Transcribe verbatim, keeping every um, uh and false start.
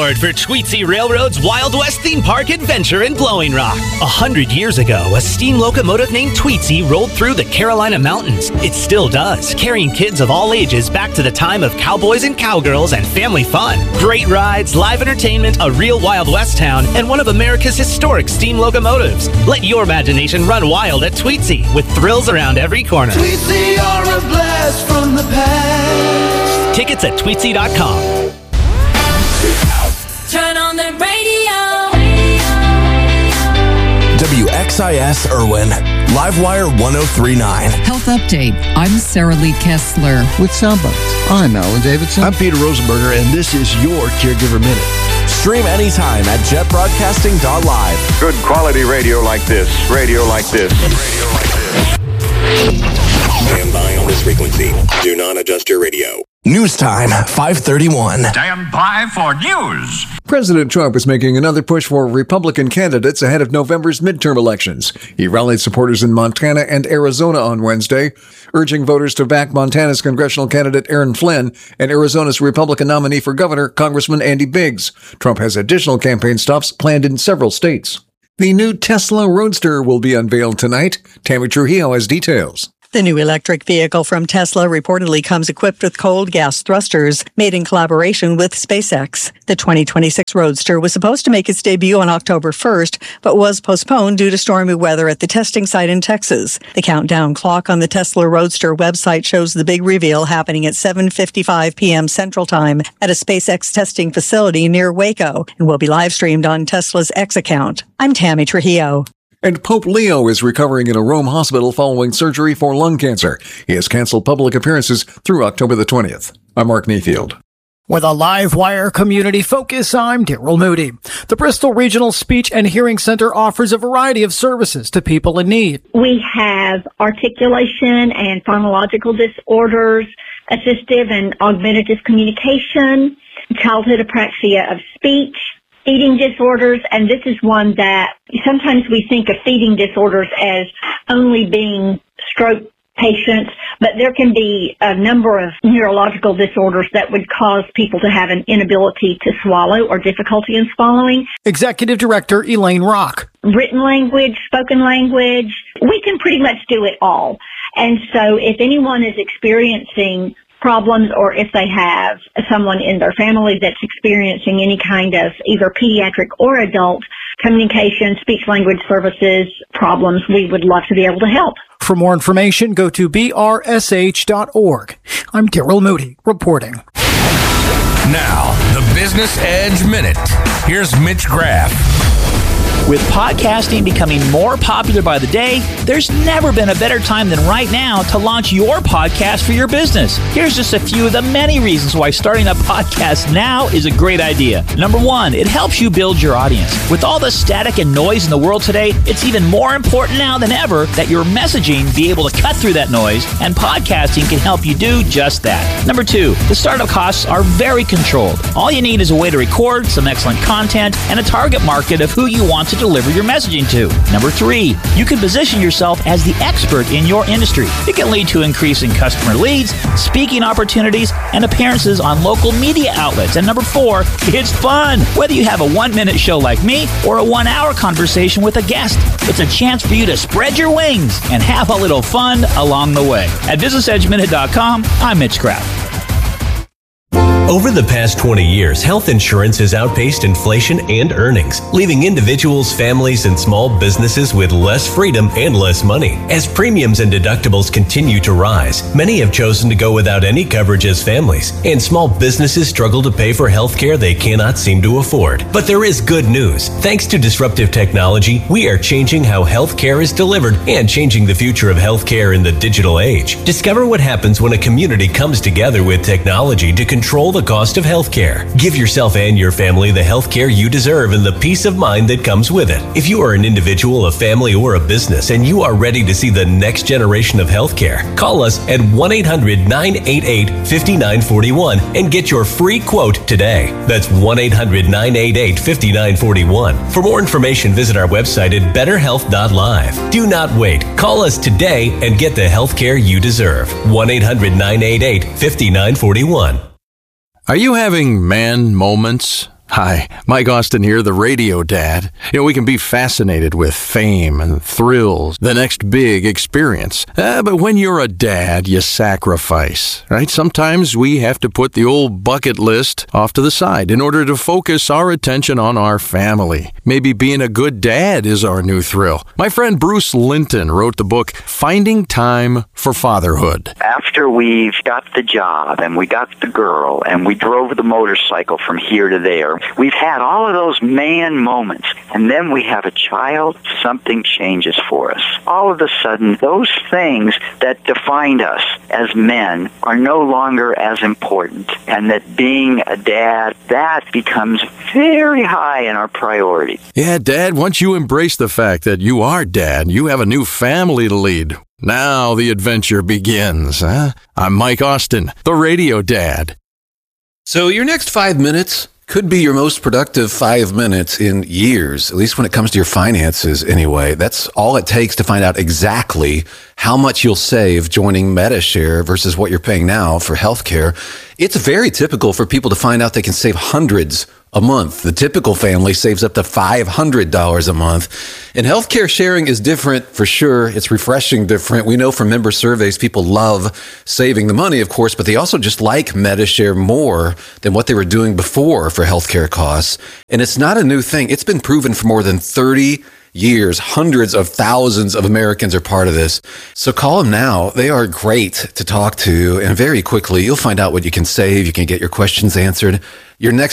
aboard for Tweetsie Railroad's Wild West theme park adventure in Blowing Rock. A hundred years ago, a steam locomotive named Tweetsie rolled through the Carolina mountains. It still does, carrying kids of all ages back to the time of cowboys and cowgirls and family fun. Great rides, live entertainment, a real Wild West town, and one of America's historic steam locomotives. Let your imagination run wild at Tweetsie, with thrills around every corner. Tweetsie are a blast from the past. Tickets at Tweetsie dot com. Turn on the radio. W X I S Irwin, Livewire one oh three point nine. Health Update. I'm Sarah Lee Kessler. With Soundbites, I'm Alan Davidson. I'm Peter Rosenberger, and this is your Caregiver Minute. Stream anytime at jet broadcasting dot live. Good quality radio like this. Radio like this. Radio like this. Stand by on this frequency. Do not adjust your radio. News time, five thirty-one. Stand by for news. President Trump is making another push for Republican candidates ahead of November's midterm elections. He rallied supporters in Montana and Arizona on Wednesday, urging voters to back Montana's congressional candidate Aaron Flynn and Arizona's Republican nominee for governor, Congressman Andy Biggs. Trump has additional campaign stops planned in several states. The new Tesla Roadster will be unveiled tonight. Tammy Trujillo has details. The new electric vehicle from Tesla reportedly comes equipped with cold gas thrusters made in collaboration with SpaceX. The twenty twenty-six Roadster was supposed to make its debut on October first, but was postponed due to stormy weather at the testing site in Texas. The countdown clock on the Tesla Roadster website shows the big reveal happening at seven fifty-five p.m. Central Time at a SpaceX testing facility near Waco and will be live streamed on Tesla's X account. I'm Tammy Trujillo. And Pope Leo is recovering in a Rome hospital following surgery for lung cancer. He has canceled public appearances through October the twentieth. I'm Mark Mayfield. With a Livewire community focus, I'm Daryl Moody. The Bristol Regional Speech and Hearing Center offers a variety of services to people in need. We have articulation and phonological disorders, assistive and augmentative communication, childhood apraxia of speech, feeding disorders, and this is one that sometimes we think of feeding disorders as only being stroke patients, but there can be a number of neurological disorders that would cause people to have an inability to swallow or difficulty in swallowing. Executive Director Elaine Rock. Written language, spoken language, we can pretty much do it all. And so if anyone is experiencing problems, or if they have someone in their family that's experiencing any kind of either pediatric or adult communication, speech language services problems, we would love to be able to help. For more information, go to b r s h dot org. I'm Daryl Moody reporting. Now, the Business Edge Minute. Here's Mitch Graff. With podcasting becoming more popular by the day, there's never been a better time than right now to launch your podcast for your business. Here's just a few of the many reasons why starting a podcast now is a great idea. Number one, it helps you build your audience. With all the static and noise in the world today, it's even more important now than ever that your messaging be able to cut through that noise, and podcasting can help you do just that. Number two, the startup costs are very controlled. All you need is a way to record some excellent content and a target market of who you want to deliver your messaging to. Number three, you can position yourself as the expert in your industry. It can lead to increasing customer leads, speaking opportunities, and appearances on local media outlets. And number four, it's fun. Whether you have a one-minute show like me or a one-hour conversation with a guest, it's a chance for you to spread your wings and have a little fun along the way. At business edge minute dot com, I'm Mitch Kraft. Over the past twenty years, health insurance has outpaced inflation and earnings, leaving individuals, families, and small businesses with less freedom and less money. As premiums and deductibles continue to rise, many have chosen to go without any coverage as families, and small businesses struggle to pay for health care they cannot seem to afford. But there is good news. Thanks to disruptive technology, we are changing how health care is delivered and changing the future of health care in the digital age. Discover what happens when a community comes together with technology to control the cost of healthcare. Give yourself and your family the healthcare you deserve and the peace of mind that comes with it. If you are an individual, a family, or a business and you are ready to see the next generation of healthcare, call us at one eight hundred nine eight eight five nine four one and get your free quote today. That's one eight hundred nine eight eight five nine four one. For more information, visit our website at better health dot live. Do not wait. Call us today and get the healthcare you deserve. one eight hundred nine eight eight five nine four one. Are you having man moments? Hi, Mike Austin here, the radio dad. You know, we can be fascinated with fame and thrills, the next big experience. Uh, but when you're a dad, you sacrifice, right? Sometimes we have to put the old bucket list off to the side in order to focus our attention on our family. Maybe being a good dad is our new thrill. My friend Bruce Linton wrote the book, Finding Time for Fatherhood. After we've got the job and we got the girl and we drove the motorcycle from here to there, we've had all of those man moments, and then we have a child, something changes for us. All of a sudden, those things that defined us as men are no longer as important, and that being a dad, that becomes very high in our priority. Yeah, Dad, once you embrace the fact that you are dad, you have a new family to lead. Now the adventure begins, huh? I'm Mike Austin, the radio dad. So your next five minutes could be your most productive five minutes in years, at least when it comes to your finances anyway. That's all it takes to find out exactly how much you'll save joining Medi-Share versus what you're paying now for healthcare. It's very typical for people to find out they can save hundreds a month. The typical family saves up to five hundred dollars a month. And healthcare sharing is different for sure. It's refreshing different. We know from member surveys, people love saving the money, of course, but they also just like Medi-Share more than what they were doing before for healthcare costs. And it's not a new thing. It's been proven for more than thirty years. Hundreds of thousands of Americans are part of this. So call them now. They are great to talk to. And very quickly, you'll find out what you can save. You can get your questions answered. Your next